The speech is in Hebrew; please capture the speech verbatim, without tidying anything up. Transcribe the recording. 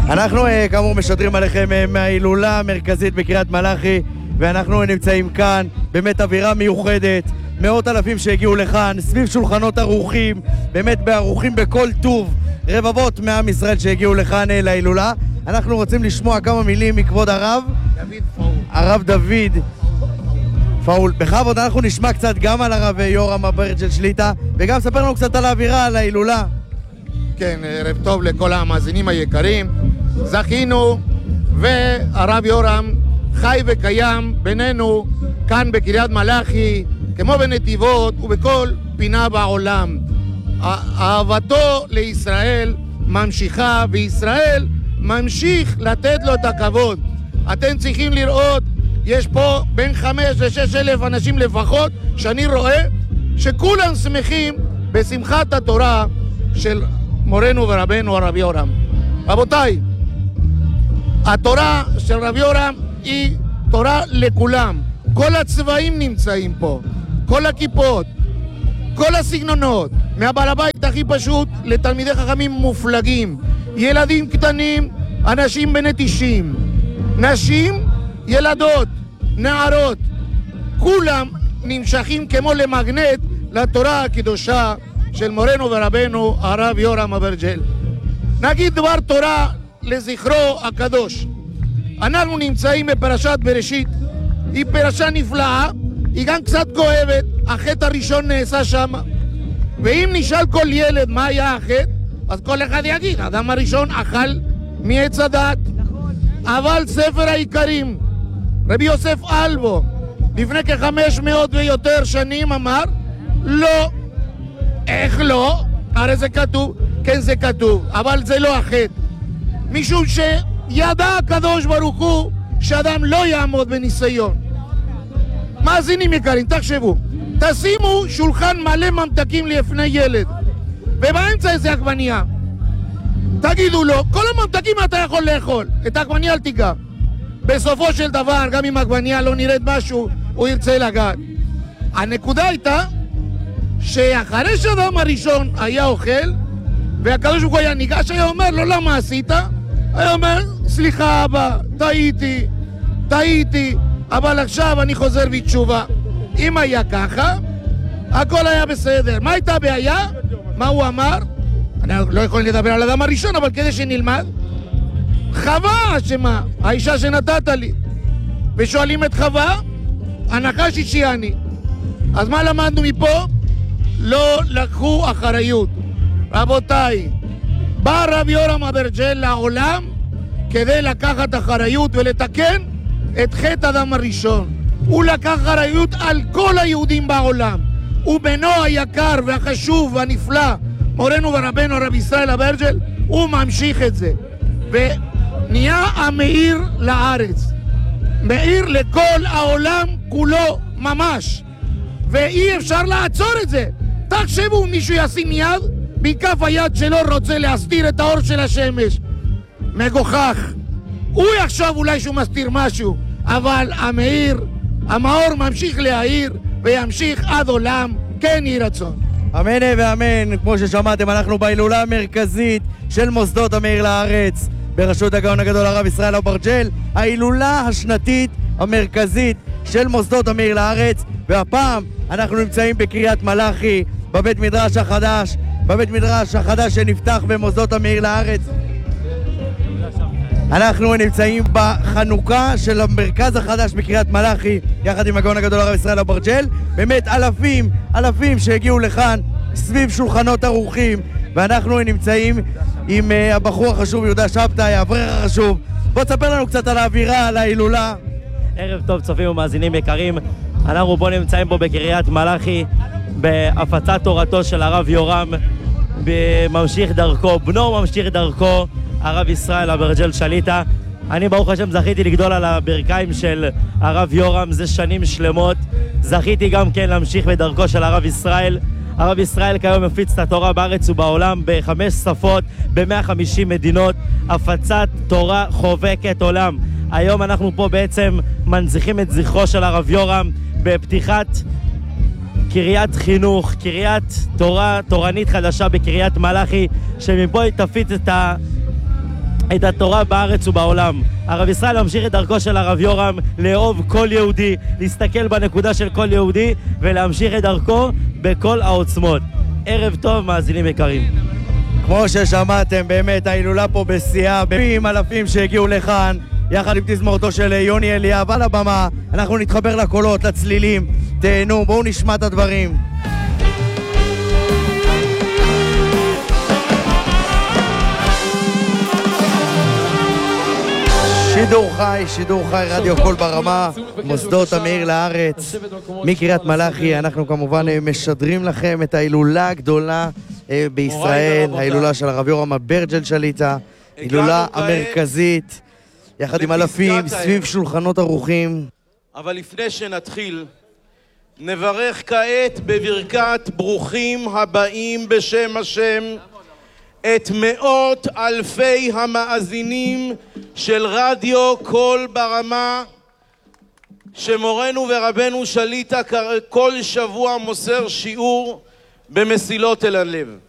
אנחנו כאמור משדרים עליכם מההילולה המרכזית בקריית מלאכי, ואנחנו נמצאים כאן, באמת אווירה מיוחדת, מאות אלפים שהגיעו לכאן, סביב שולחנות ערוכים, באמת בערוכים בכל טוב, רבבות מעם ישראל שהגיעו לכאן להילולה. אנחנו רוצים לשמוע כמה מילים מכבוד הרב דוד פאול. הרב דוד פאול. בכבוד אנחנו נשמע קצת גם על הרב יורם אברג'ל שליטה, וגם ספר לנו קצת על האווירה, על ההילולה. כן, ערב טוב לכל המאזינים היקרים. זכינו, והרב יורם חי וקיים בינינו כאן בקריית מלאכי, כמו בנתיבות ובכל פינה בעולם. אהבתו לישראל ממשיכה, וישראל ממשיך לתת לו את הכבוד. אתם צריכים לראות, יש פה בין חמש ושש אלף אנשים לפחות, שאני רואה שכולם שמחים בשמחת התורה של מורנו ורבנו הרב יורם. רבותיי, התורה של רב יורם היא תורה לכולם. כל הצבעים נמצאים פה, כל הכיפות, כל הסגנונות, מהבעל הבית הכי פשוט לתלמידי חכמים מופלגים, ילדים קטנים, אנשים בני תשעים, נשים, ילדות, נערות, כולם נמשכים כמו למגנט לתורה הקדושה של מורנו ורבנו הרב יורם אברג'ל. נגיד דבר תורה לזכרו הקדוש. אנחנו נמצאים בפרשת בראשית, היא פרשה נפלאה, היא גם קצת כואבת, החטא הראשון נעשה שם, ואם נשאל כל ילד מה היה החטא, אז כל אחד יגיד, האדם הראשון אכל מעץ הדת. אבל ספר העיקרים, רבי יוסף אלבו, לפני כחמש מאות ויותר שנים אמר, לא. איך לא? הרי זה כתוב. כן, זה כתוב, אבל זה לא החטא. משום שידע הקדוש ברוך הוא שאדם לא יעמוד בניסיון. מאזינים יקרים, תחשבו, תשימו שולחן מלא ממתקים לפני ילד, ובאמצע איזה עגבנייה. תגידו לו, כל הממתקים אתה יכול לאכול, את העגבנייה אל תיגע. בסופו של דבר, גם אם העגבנייה לא נראית משהו, הוא ירצה לגעת. הנקודה הייתה שאחרי שהאדם הראשון היה אוכל, והקדוש ברוך הוא היה ניגש, היה אומר לו, למה עשית? היה אומר, סליחה אבא, טעיתי, טעיתי, אבל עכשיו אני חוזר בתשובה. אם היה ככה, הכל היה בסדר. מה הייתה הבעיה? מה הוא אמר? אנחנו לא יכולים לדבר על האדם הראשון, אבל כדי שנלמד, חווה אשמה, האישה שנתת לי. ושואלים את חווה, הנחש אישי אני. אז מה למדנו מפה? לא לקחו אחריות. רבותיי, בא רב יורם אברג'ל לעולם כדי לקחת אחריות ולתקן את חטא האדם הראשון. הוא לקח אחריות על כל היהודים בעולם. ובנו היקר והחשוב והנפלא, מורנו ורבנו הרב ישראל אברג'ל, הוא ממשיך את זה. ונהיה המאיר לארץ. מאיר לכל העולם כולו ממש. ואי אפשר לעצור את זה. תחשבו, מישהו ישים יד, בכף היד שלו רוצה להסתיר את האור של השמש. מגוחך. הוא יחשוב אולי שהוא מסתיר משהו, אבל המאיר, המאור ממשיך להאיר וימשיך עד עולם. כן יהי רצון. אמן ואמן. כמו ששמעתם, אנחנו בהילולה המרכזית של מוסדות המאיר לארץ בראשות הגאון הגדול הרב ישראל אברג'ל, ההילולה השנתית המרכזית של מוסדות המאיר לארץ, והפעם אנחנו נמצאים בקריית מלאכי, בבית מדרש החדש, בבית מדרש החדש שנפתח במוסדות המאיר לארץ. אנחנו נמצאים בחנוכה של המרכז החדש בקריית מלאכי, יחד עם הגאון הגדול הרב ישראל אברג'ל. באמת אלפים, אלפים שהגיעו לכאן סביב שולחנות ערוכים, ואנחנו נמצאים עם uh, הבחור החשוב יהודה שבתאי, האברך החשוב. בוא תספר לנו קצת על האווירה, על ההילולה. ערב טוב צופים ומאזינים יקרים, אנחנו פה נמצאים פה בקריית מלאכי בהפצת תורתו של הרב יורם, בממשיך דרכו, בנו ממשיך דרכו, הרב ישראל אברג'ל שליטה. אני ברוך השם זכיתי לגדול על הברכיים של הרב יורם זה שנים שלמות. זכיתי גם כן להמשיך בדרכו של הרב ישראל. הרב ישראל כיום מפיץ את התורה בארץ ובעולם בחמש שפות, ב-מאה וחמישים מדינות, הפצת תורה חובקת עולם. היום אנחנו פה בעצם מנציחים את זכרו של הרב יורם בפתיחת קריית חינוך, קריית תורה, תורנית חדשה בקריית מלאכי, שמפה היא תפיץ את את התורה בארץ ובעולם. הרב ישראל ממשיך את דרכו של הרב יורם לאהוב כל יהודי, להסתכל בנקודה של כל יהודי ולהמשיך את דרכו בכל העוצמות. ערב טוב מאזינים יקרים. כמו ששמעתם, באמת ההילולה פה בשיאה, במאים אלפים שהגיעו לכאן יחד עם תזמורתו של יוני אליאב על הבמה. אנחנו נתחבר לקולות, לצלילים, תהנו, בואו נשמע את הדברים. שידור חי, שידור חי, רדיו קול ברמה, מוסדות המאיר לארץ, מקריית מלאכי. אנחנו כמובן משדרים לכם את ההילולה הגדולה בישראל, ההילולה של הרב יורם אברג'ל שליטה, הילולה המרכזית, יחד עם אלפים, סביב שולחנות ערוכים. אבל לפני שנתחיל, נברך כעת בברכת ברוכים הבאים בשם השם את מאות אלפי המאזינים של רדיו קול ברמה, שמורנו ורבנו שליטה כל שבוע מוסר שיעור במסילות אל הלב.